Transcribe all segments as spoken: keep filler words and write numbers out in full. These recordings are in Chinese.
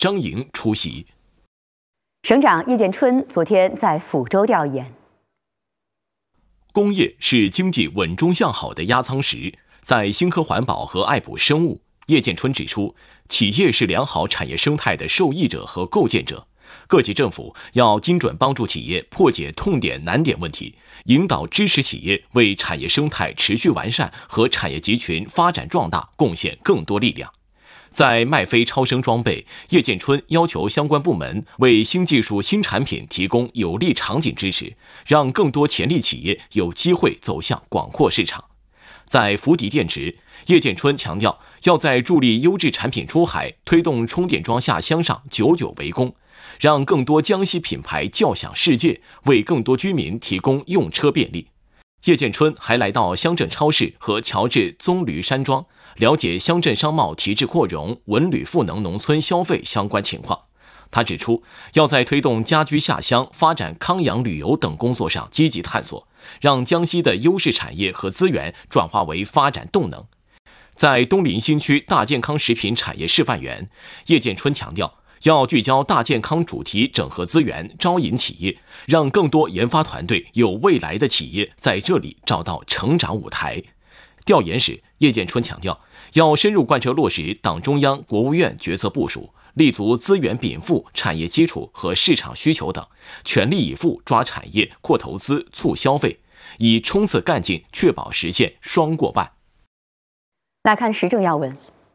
张莹出席。 省长叶建春昨天在抚州调研。 工业是经济稳中向好的压舱石，在兴科环保和爱普生物，叶建春指出，企业是良好产业生态的受益者和构建者。各级政府要精准帮助企业破解痛点难点问题，引导支持企业为产业生态持续完善和产业集群发展壮大贡献更多力量。在麦飞超声装备，叶建春要求相关部门为新技术新产品提供有利场景支持，让更多潜力企业有机会走向广阔市场。在伏迪电池，叶建春强调，要在助力优质产品出海、推动充电桩下乡上久久为功，让更多江西品牌叫响世界，为更多居民提供用车便利。叶建春还来到乡镇超市和乔治棕榈山庄，了解乡镇商贸提质扩容、文旅赋能农村消费相关情况。他指出，要在推动家居下乡、发展康养旅游等工作上积极探索，让江西的优势产业和资源转化为发展动能。在东临新区大健康食品产业示范园，叶建春强调，要聚焦大健康主题，整合资源，招引企业，让更多研发团队有未来的企业在这里找到成长舞台。调研时，叶建春强调，要深入贯彻落实党中央、国务院决策部署，立足资源禀赋、产业基础和市场需求等，全力以赴抓产业、扩投资、促消费，以冲刺干劲，确保实现双过半。 来看时政要闻。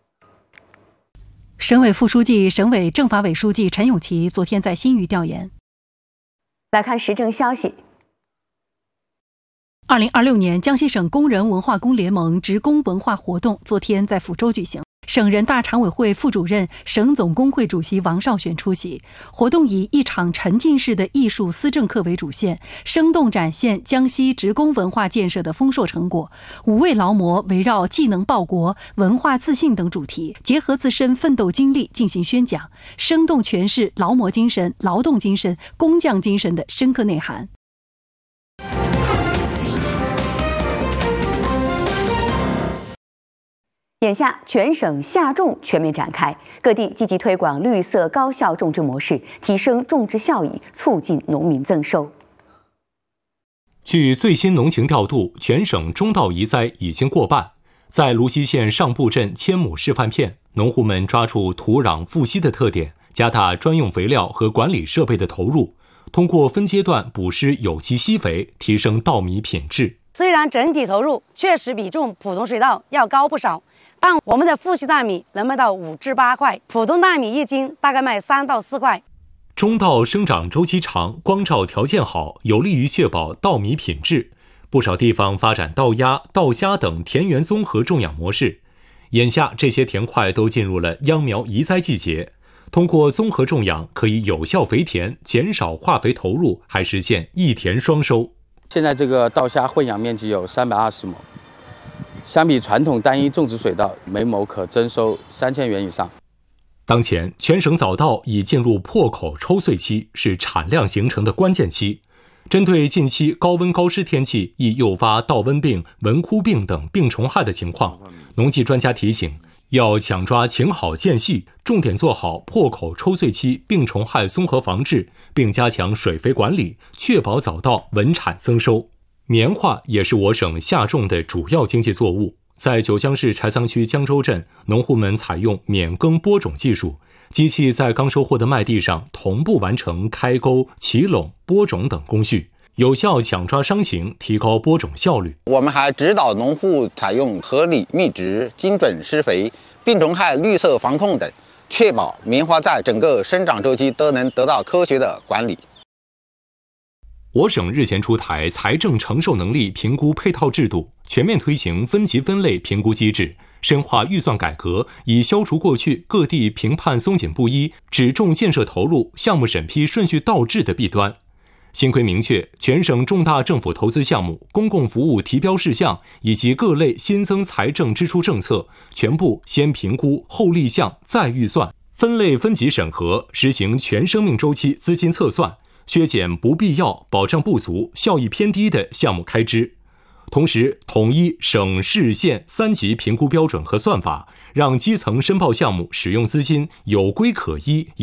省委副书记、省委政法委书记陈永琪昨天在新余调研。 来看时政消息。 二零二六年江西省工人文化宫联盟职工文化活动昨天在抚州举行，省人大常委会副主任、省总工会主席王绍选出席。活动以一场沉浸式的艺术思政课为主线，生动展现江西职工文化建设的丰硕成果。五位劳模围绕技能报国、文化自信等主题，结合自身奋斗经历进行宣讲，生动诠释劳模精神、劳动精神、工匠精神的深刻内涵。 眼下，全省夏种全面展开，各地积极推广绿色高效种植模式，提升种植效益，促进农民增收。 据最新农情调度，全省中稻移栽已经过半。在泸溪县上埠镇千亩示范片，农户们抓住土壤富硒的特点，加大专用肥料和管理设备的投入，通过分阶段补施有机硒肥，提升稻米品质。 虽然整体投入确实比种普通水稻要高不少，但我们的富硒大米能卖到五至八块，普通大米一斤大概卖三到四块。 中稻生长周期长，光照条件好，有利于确保稻米品质。不少地方发展稻鸭、稻虾等田园综合种养模式。眼下这些田块都进入了秧苗移栽季节，通过综合种养，可以有效肥田，减少化肥投入，还实现一田双收。 现在这个稻虾混养面积有三百二十亩，相比传统单一种植水稻，每亩可增收三千元以上。 当前，全省早稻已进入破口抽穗期，是产量形成的关键期。针对近期高温高湿天气易诱发稻瘟病、蚊枯病等病虫害的情况，农技专家提醒，要抢抓晴好间隙，重点做好破口抽穗期病虫害综合防治，并加强水肥管理，确保早稻稳产增收。棉花也是我省夏种的主要经济作物。在九江市柴桑区江州镇，农户们采用免耕播种技术，机器在刚收获的麦地上同步完成开沟、起垄、播种等工序，有效抢抓伤情，提高播种效率。 我们还指导农户采用合理密植、精准施肥、病虫害绿色防控等，确保棉花在整个生长周期都能得到科学的管理。 我省日前出台财政承受能力评估配套制度，全面推行分级分类评估机制，深化预算改革，以消除过去各地评判松紧不一、只重建设投入、项目审批顺序倒置的弊端。新规明确，全省重大政府投资项目、公共服务提标事项以及各类新增财政支出政策，全部先评估后立项再预算，分类分级审核，实行全生命周期资金测算，削减不必要、保障不足、效益偏低的项目开支。同时，统一省市县三级评估标准和算法，让基层申报项目使用资金有规可依、